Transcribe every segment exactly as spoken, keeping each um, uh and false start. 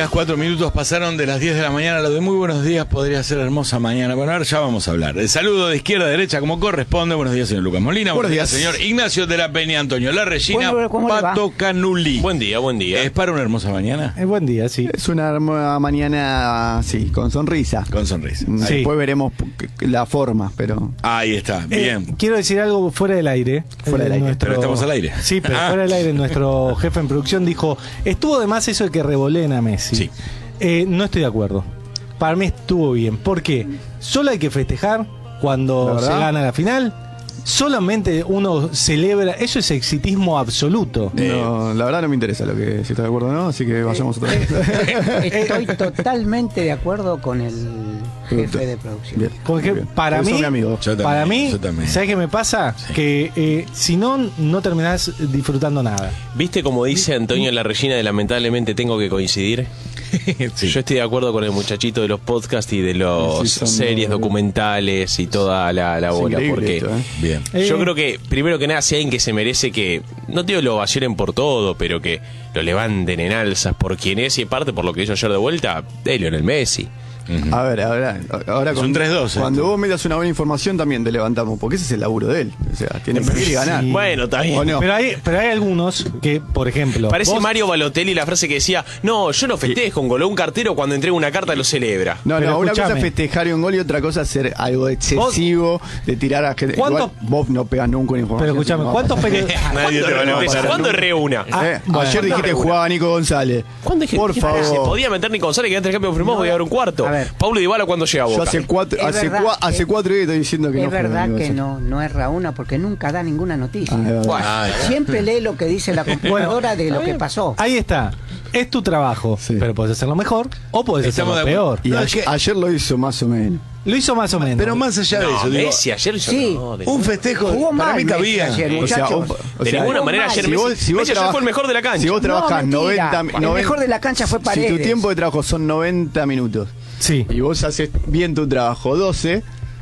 días, cuatro minutos pasaron de las diez de la mañana. Lo de muy buenos días podría ser hermosa mañana. Bueno, ahora ya vamos a hablar. El saludo de izquierda a derecha como corresponde. Buenos días, señor Lucas Molina. Buenos, buenos días, días, señor Ignacio de la Peña, Antonio La Regina, bueno, Pato Canuli. Buen día, buen día. ¿Es para una hermosa mañana? Eh, buen día, sí. Es una hermosa mañana, sí, con sonrisa. Con sonrisa. Sí. Después veremos la forma, pero... Ahí está, bien. Eh, quiero decir algo fuera del aire. Fuera del aire. Nuestro... Pero estamos al aire. Sí, pero Ah. fuera del aire. Nuestro jefe en producción dijo, estuvo de más eso de que revoleen a Messi. Sí. Eh, no estoy de acuerdo. Para mí estuvo bien. ¿Por qué? Solo hay que festejar cuando se gana la final. Solamente uno celebra. Eso es exitismo absoluto. No, la verdad no me interesa lo que si está de acuerdo o no, así que vayamos otra vez. Estoy totalmente de acuerdo con el jefe de producción. Bien. Porque Bien. para Porque mí, sos mi amigo. Yo también, para mí, yo también. ¿sabes qué me pasa? Sí. Que eh, si no, no terminás disfrutando nada. ¿Viste como dice Antonio La Regina de lamentablemente tengo que coincidir? Sí. Yo estoy de acuerdo con el muchachito de los podcasts y de los Sí, son series muy- documentales y toda la, la Es bola. increíble Porque esto, ¿eh? Bien. Eh, yo creo que, primero que nada, si hay alguien que se merece que, no digo lo vacilen por todo, pero que lo levanten en alzas por quien es y en parte por lo que hizo ayer de vuelta, de Lionel Messi. Ujú. A ver, ahora, ahora Es un tres dos, ¿eh? Cuando vos me das una buena información también te levantamos, porque ese es el laburo de él. O sea, tiene que ir y ganar. Sí. Bueno, está bien. ¿O no? Pero hay, pero hay algunos que, por ejemplo. Parece vos- Mario Balotelli la frase que decía, no, yo no festejo un gol, un cartero cuando entrega una carta lo celebra. No, Pero no, una cosa escuchame. es festejar un gol y otra cosa es hacer algo excesivo de tirar a gente. ¿Cuánto- Igual vos no pegas nunca una información. Pero escuchame, no va a ¿cuántos pasar. periodistas? Nadie te va a levantar. ¿Cuándo nunca. erré una? Ah, Eh, bueno. ayer dijiste que ¿Cuándo jugaba Nico González. ¿Cuándo dije Por que favor. se podía meter Nico González que antes del cambio firmado podía haber un cuarto? A ver. Paulo Dybala cuando llega a Yo Boca. hace cuatro, Es hace, verdad, cua- hace es- cuatro días estoy diciendo que Es no juega verdad Nico que González. no, no erra una porque nunca da ninguna noticia. Ah, es verdad. Bueno, Ah, ya. Siempre lee lo que dice la computadora de lo que pasó. Ahí está. Es tu trabajo. Sí. Pero puedes hacerlo mejor o puedes Estamos hacerlo de peor. acuerdo. Y No, a- es que- ayer lo hizo más o menos. Lo hizo más o menos. Pero más allá de no, eso, digo, Messi ayer hizo Sí. no, de, un festejo Jugó para mal mí Messi cabía. ayer, O sea, muchachos. o- o de sea, ninguna jugó manera mal. ayer Si Messi, vos- si vos Messi ayer trabaj- fue el mejor de la cancha. Si vos No, trabajás mentira. noventa, El noven- mejor de la cancha fue Si Paredes. tu tiempo de trabajo son noventa minutos Sí, y vos haces bien tu trabajo doce,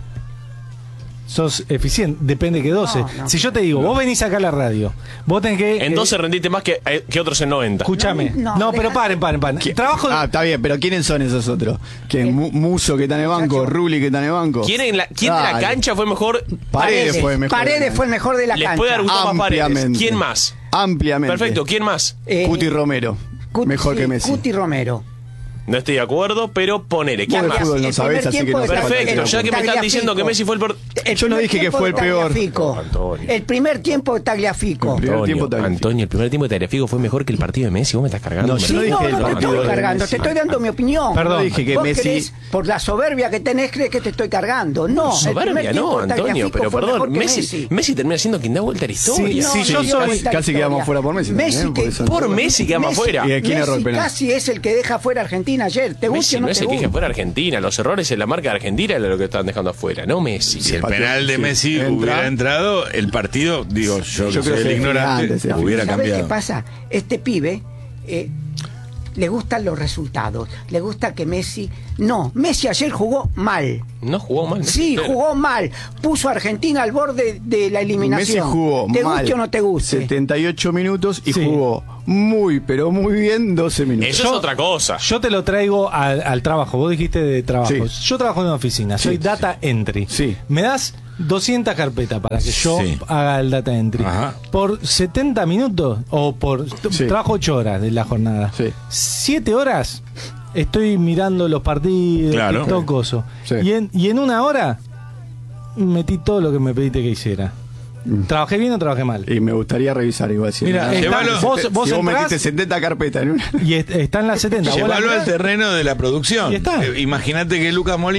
sos eficiente. Depende que doce. No, no. Si yo te digo, vos venís acá a la radio, vos tenés que. En eh, doce rendiste más que, eh, que otros en noventa. Escúchame. No, No, no, pero deja- paren, paren, paren. Trabajo. ah, está bien, pero ¿quiénes son esos otros? ¿Quién? Eh, Mu- Muso que está en el banco, muchacho. Ruli que está en el banco. ¿Quién, en la, quién de la Dale. cancha fue mejor? Paredes fue mejor. Paredes fue el mejor de la Les cancha. puede dar gustado más Paredes. Ampliamente. ¿Quién más? Ampliamente. Perfecto, ¿quién más? Eh, Cuti Romero. Cuti- mejor sí, que Messi. Cuti Romero. No estoy de acuerdo, pero ponele. ¿Quién Vos de más? fútbol no El sabés, primer así que tiempo no de hace falta Perfecto, que ya lo que me están Tagliafico. diciendo que Messi fue el peor. El Yo no primer dije que tiempo fue el de peor. Tagliafico. Antonio. El primer tiempo de Tagliafico. El primer Antonio, tiempo también. Antonio, el primer tiempo de Tagliafico fue mejor que el partido de Messi. Vos me estás cargando. No, me yo no Sí, estás- no, dije no el te partido estoy de cargando, Messi. te estoy dando mi opinión. Perdón. No dije que Vos Messi- crees, por la soberbia que tenés, crees que te estoy cargando. No, el Soberbia, primer tiempo no, de Antonio, Tagliafico pero fue mejor perdón, que Messi, Messi. Messi termina siendo quien da vuelta a la historia. Sí, Sí, yo sí, soy- casi, casi quedamos fuera por Messi. Messi también, que- por eso- Por Messi quedamos Messi- afuera. ¿Y a quién erró el Messi penal? casi es el que deja fuera a Argentina ayer. ¿Te gusta Messi o no no es te el que gusta? deja fuera a Argentina. Los errores en la marca de Argentina era lo que estaban dejando afuera, no Messi. Si el Patricio, penal de sí. Messi Entra. hubiera entrado, el partido, digo, yo, Yo que creo soy el que ignorante, antes, eh. hubiera ¿Sabés cambiado. qué pasa? Este pibe eh, le gustan los resultados. Le gusta que Messi... No, Messi ayer jugó mal. No jugó mal. Sí, Pero- jugó mal. Puso a Argentina al borde de la Messi eliminación. jugó ¿Te mal guste o no te guste? setenta y ocho minutos y Sí. jugó muy, pero muy bien doce minutos. Eso Yo- es otra cosa. Yo te lo traigo al, al trabajo. Vos dijiste de trabajo. Sí. Yo trabajo en una oficina. Soy Sí, data entry. Sí. Me das doscientas carpetas para que yo Sí. haga el data entry. Ajá. Por setenta minutos o por... Sí. Trabajo ocho horas de la jornada. Sí. siete horas estoy mirando los partidos, Claro. TikTok, coso. Sí. Y, en, y en una hora metí todo lo que me pediste que hiciera. ¿Trabajé bien o trabajé mal? Y me gustaría revisar igual. Si Mira, no- está- Llévalo- vos, vos si vos entrás metiste setenta carpetas en una... y est- está en las setenta. Vos la Llevarlo al mirás- terreno de la producción. Y está. Eh, Imagínate que Lucas Molina